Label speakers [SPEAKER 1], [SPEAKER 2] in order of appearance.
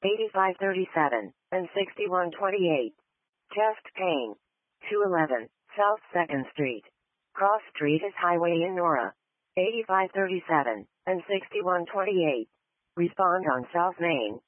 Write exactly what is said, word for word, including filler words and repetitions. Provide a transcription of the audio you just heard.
[SPEAKER 1] eighty-five thirty-seven, and sixty-one twenty-eight. Chest pain. two eleven, South second Street. Cross Street is Highway in Nora. eighty-five thirty-seven, and sixty-one twenty-eight. Respond on South Main.